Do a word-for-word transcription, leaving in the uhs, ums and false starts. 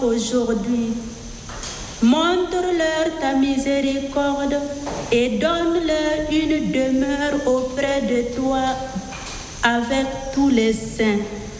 aujourd'hui. Montre-leur ta miséricorde et donne-leur une demeure auprès de toi avec tous les saints.